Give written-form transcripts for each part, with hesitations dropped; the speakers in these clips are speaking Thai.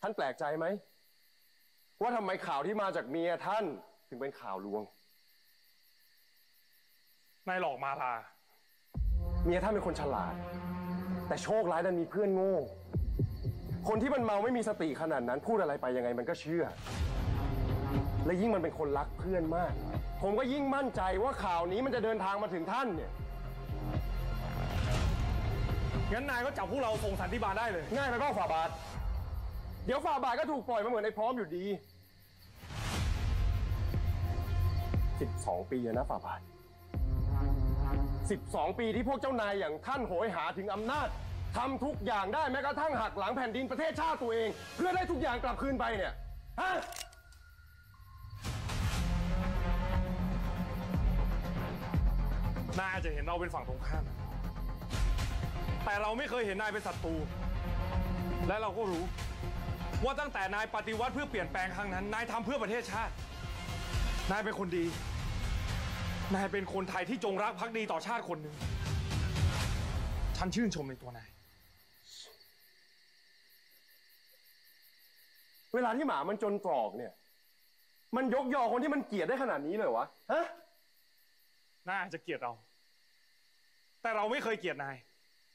ท่านแปลกใจไหมว่าทำไมข่าวที่มาจากเมียท่านถึงเป็นข่าวลวงนายหลอกมาลาเมียท่านเป็นคนฉลาดแต่โชคร้ายดันมีเพื่อนโง่คนที่มันเมาไม่มีสติขนาดนั้นพูดอะไรไปยังไงมันก็เชื่อและยิ่งมันเป็นคนรักเพื่อนมากผมก็ยิ่งมั่นใจว่าข่าวนี้มันจะเดินทางมาถึงท่านเนี่ยงั้นนายก็จับพวกเราส่งสันติบาลได้เลยง่ายไปเปล่าฝ่าบาทเดี๋ยวฝ่าบาทก็ถูกปล่อยมาเหมือนไอ้พร้อมอยู่ดี12 ปีนะฝ่าบาท12 ปีที่พวกเจ้านายอย่างท่านโหยหาถึงอำนาจทำทุกอย่างได้แม้กระทั่งหักหลังแผ่นดินประเทศชาติตัวเองเพื่อได้ทุกอย่างกลับคืนไปเนี่ยฮะนายอาจจะเห็นเราเป็นฝั่งตรงข้ามแต่เราไม่เคยเห็นนายเป็นศัตรูและเราก็รู้ว่าตั้งแต่นายปฏิวัติเพื่อเปลี่ยนแปลงครั้งนั้นนายทำเพื่อประเทศชาตินายเป็นคนดีนายเป็นคนไทยที่จงรักภักดีต่อชาติคนหนึ่งฉันชื่นชมในตัวนายเวลาที่หมามันจนตรอกเนี่ยมันยกยอคนที่มันเกลียดได้ขนาดนี้เลยวะฮะนายอาจจะเกลียดเราแต่เราไม่เคยเกลียดนาย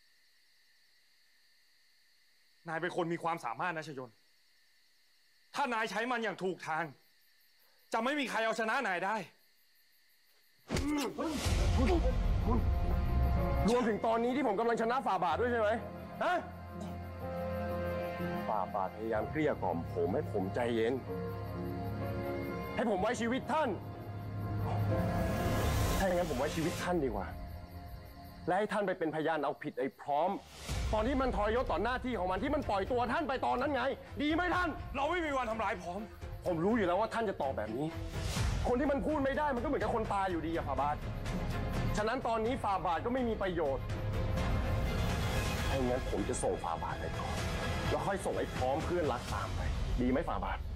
นายเป็นคนมีความสามารถนะชยนถ้านายใช้มันอย่างถูกทางจะไม่มีใครเอาชนะนายได้รวมถึงตอนนี้ที่ผมกำลังชนะฝ่าบาทด้วยใช่ไหมฮะฝ่าบาทพยายามเกลี้ยกล่อมผมให้ผมใจเย็นให้ผมไว้ชีวิตท่านถ้าอย่างนั้นผมไว้ชีวิตท่านดีกว่าและให้ท่านไปเป็นพยานเอาผิดไอ้พร้อมตอนที่มันทรยศต่อหน้าที่ของมันที่มันปล่อยตัวท่านไปตอนนั้นไงดีไหมท่านเราไม่มีวันทำร้ายพร้อมผมรู้อยู่แล้วว่าท่านจะตอบแบบนี้คนที่มันพูดไม่ได้มันก็เหมือนกับคนตายอยู่ดีอะฝ่าบาทฉะนั้นตอนนี้ฝ่าบาทก็ไม่มีประโยชน์ถ้าอย่างนั้นผมจะส่งฝ่าบาทไปก่อนแล้วค่อยส่งไอ้พร้อมเพื่อนรักตามไปดีไหมฝ่าบาท